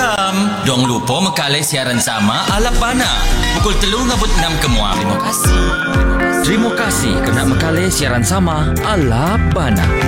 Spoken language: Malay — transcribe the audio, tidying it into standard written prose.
malam. Dong lupa makalai siaran sama Alabana. Pukul 3:06 kemuang. Terima kasih. Terima kasih kerana makalai siaran sama Alabana.